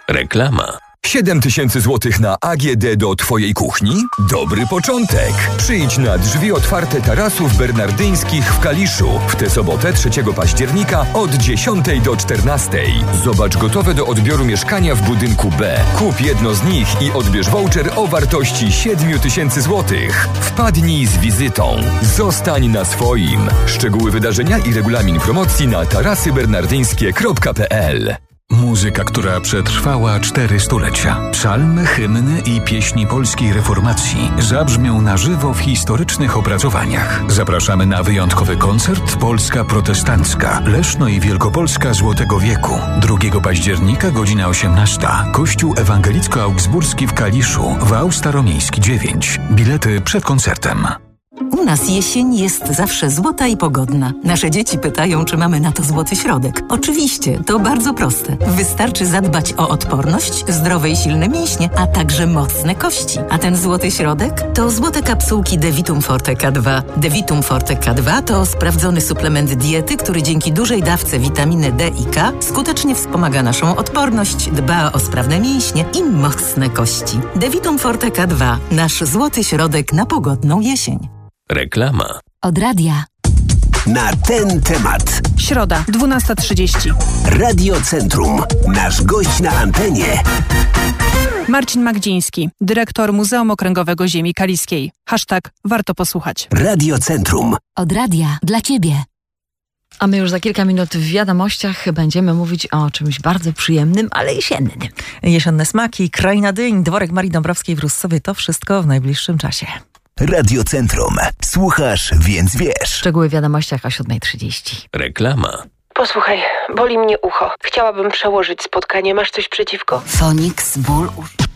Reklama. 7000 złotych na AGD do Twojej kuchni? Dobry początek! Przyjdź na drzwi otwarte tarasów bernardyńskich w Kaliszu w tę sobotę 3 października od 10 do 14. Zobacz gotowe do odbioru mieszkania w budynku B. Kup jedno z nich i odbierz voucher o wartości 7000 złotych. Wpadnij z wizytą. Zostań na swoim. Szczegóły wydarzenia i regulamin promocji na tarasybernardyńskie.pl. Muzyka, która przetrwała 4 stulecia. Psalmy, hymny i pieśni polskiej reformacji zabrzmią na żywo w historycznych opracowaniach. Zapraszamy na wyjątkowy koncert Polska Protestancka, Leszno i Wielkopolska Złotego Wieku. 2 października, godzina 18. Kościół Ewangelicko-Augsburski w Kaliszu, Wał Staromiejski 9. Bilety przed koncertem. U nas jesień jest zawsze złota i pogodna. Nasze dzieci pytają, czy mamy na to złoty środek. Oczywiście, to bardzo proste. Wystarczy zadbać o odporność, zdrowe i silne mięśnie, a także mocne kości. A ten złoty środek to złote kapsułki Devitum Forte K2. Devitum Forte K2 to sprawdzony suplement diety, który dzięki dużej dawce witaminy D i K skutecznie wspomaga naszą odporność, dba o sprawne mięśnie i mocne kości. Devitum Forte K2. Nasz złoty środek na pogodną jesień. Reklama. Od radia. Na ten temat. Środa, 12:30. Radio Centrum. Nasz gość na antenie. Marcin Magdziński, dyrektor Muzeum Okręgowego Ziemi Kaliskiej. #warto posłuchać. Radio Centrum. Od radia. Dla Ciebie. A my już za kilka minut w wiadomościach będziemy mówić o czymś bardzo przyjemnym, ale jesiennym. Jesienne smaki, kraina dyń, dworek Marii Dąbrowskiej w Russowie. To wszystko w najbliższym czasie. Radio Centrum. Słuchasz, więc wiesz. Szczegóły w wiadomościach o 7:30. Reklama. Posłuchaj, boli mnie ucho. Chciałabym przełożyć spotkanie. Masz coś przeciwko? Fonix, ból uszu.